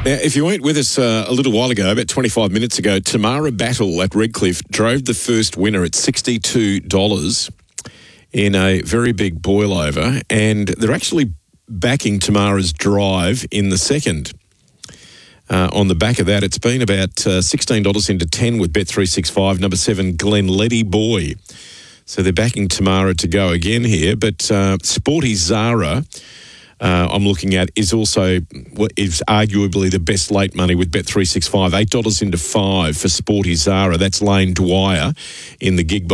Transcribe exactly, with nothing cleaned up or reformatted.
Now, if you weren't with us uh, a little while ago, about twenty-five minutes ago, Tamara Battle at Redcliffe drove the first winner at sixty-two dollars in a very big boil-over, and they're actually backing Tamara's drive in the second. Uh, on the back of that, it's been about uh, sixteen dollars into ten with Bet three sixty-five, number seven, Glenletty Boy. So they're backing Tamara to go again here, but uh, Sporty Zara... Uh, I'm looking at is also is arguably the best late money with Bet three sixty-five. eight dollars into five for Sporty Zara. That's Lane Dwyer in the gig.